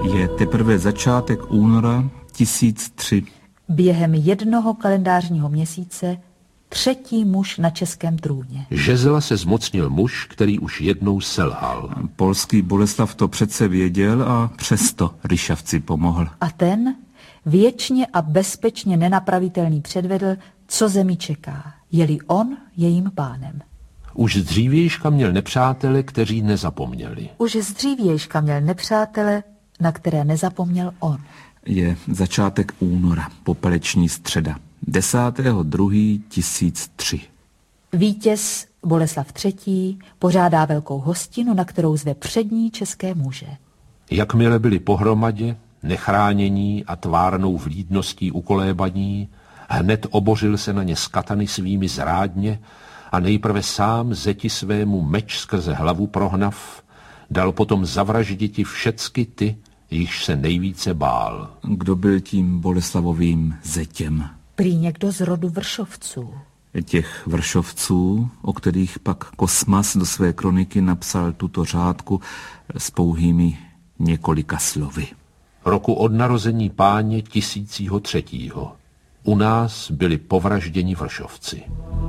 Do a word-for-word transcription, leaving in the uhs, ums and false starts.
Je teprve začátek února tisíc tři. Během jednoho kalendářního měsíce třetí muž na českém trůně. Žezla se zmocnil muž, který už jednou selhal. Polský Boleslav to přece věděl a přesto Ryšavci pomohl. A ten věčně a bezpečně nenapravitelný předvedl, co zemi čeká, je-li on jejím pánem. Už z dřívějška měl nepřátele, kteří nezapomněli. Už z dřívějška měl nepřátele, na které nezapomněl on. Je začátek února, popeleční středa, desátého druhého tisíc tři. Vítěz Boleslav třetí. pořádá velkou hostinu, na kterou zve přední české muže. Jakmile byli pohromadě, nechránění a tvárnou vlídností ukolébaní, hned obořil se na ně z katany svými zrádně a nejprve sám zeti svému meč skrze hlavu prohnav, dal potom zavražditi všecky ty, jichž se nejvíce bál. Kdo byl tím Boleslavovým zetěm? Prý někdo z rodu Vršovců. Těch Vršovců, o kterých pak Kosmas do své kroniky napsal tuto řádku s pouhými několika slovy. Roku od narození páně tisícího třetího. U nás byli povražděni Vršovci.